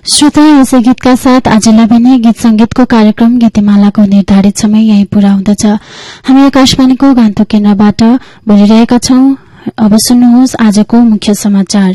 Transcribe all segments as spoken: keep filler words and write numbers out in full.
श्रोता, यसै गीतका साथ आजलाई भने गीत संगीतको कार्यक्रम गीतिमालाको निर्धारित समय यही पूरा हुँदछ। हामी आकाशवाणीको गान्तोक केन्द्रबाट बोलिरहेका छौं। अब सुन्नुहोस् आजको मुख्य समाचार।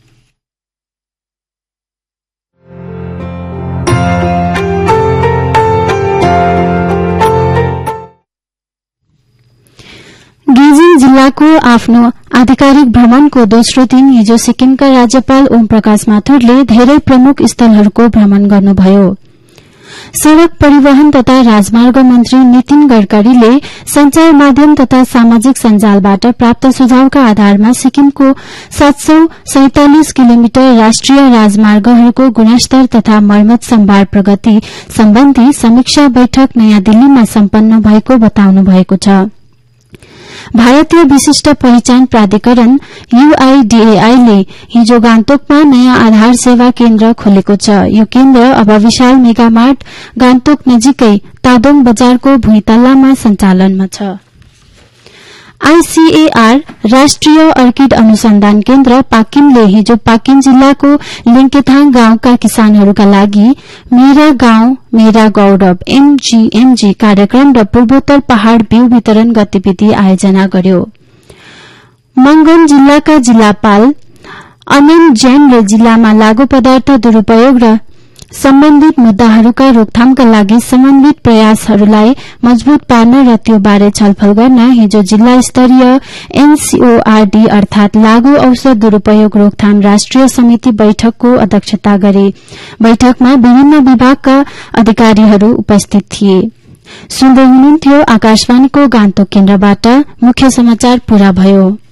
गेजिङ जिल्लाको आफ्नो आधिकारिक भ्रमणको दोस्रो दिन हिजो सिक्किमका राज्यपाल ओम प्रकाश माथुरले धेरै प्रमुख स्थलहरूको भ्रमण गर्नुभयो। सड़क परिवहन तथा राजमार्ग मन्त्री नितिन गडकरीले संचार माध्यम तथा सामाजिक सञ्जालबाट प्राप्त सुझावका आधारमा सिक्किमको सात सौ सैंतालिस किलोमिटर राष्ट्रिय राजमार्गहरूको गुणस्तर तथा मर्मत सम्भार प्रगति सम्बन्धी समीक्षा बैठक नयाँ दिल्लीमा सम्पन्न भएको बताउनु भएको छ। भारतीय विशिष्ट पहिचान प्राधिकरण यूआईडीएआई ले हिजो गान्तोकमा नयाँ आधार सेवा केन्द्र खोलेको छ। यो केन्द्र अब विशाल मेगामार्ट गान्तोक नजिकै तादोङ बजारको भुइँतल्लामा सञ्चालनमा छ। आईसीएआर राष्ट्रिय अर्किड अनुसन्धान केन्द्र पाकिमले हिजो पाकिम जिल्लाको लिंकेथाङ गाउँका किसानहरूका लागि मेरा गाउँ मेरा गौरव एमजीएमजी कार्यक्रम र पूर्वोत्तर पहाड़ बिउ वितरण गतिविधि आयोजना गर्यो। मंगन जिल्लाका जिल्लापाल अनिल जैनले जिल्लामा लागू पदार्थ दुरूपयोग र सम्बन्धित मुद्दाहरूका रोकथामका लागि समन्वित प्रयासहरूलाई मजबूत पार्न र त्यो बारे छलफल गर्न हिजो जिल्ला स्तरीय एनसीओआरडी अर्थात लागू औषध दुरूपयोग रोकथाम राष्ट्रिय समिति बैठकको अध्यक्षता गरे। बैठकमा विभिन्न विभागका अधिकारीहरू उपस्थित थिए। सुन्दै हुनुहुन्थ्यो आकाशवाणीको गान्तोक केन्द्रबाट मुख्य समाचार पूरा भयो।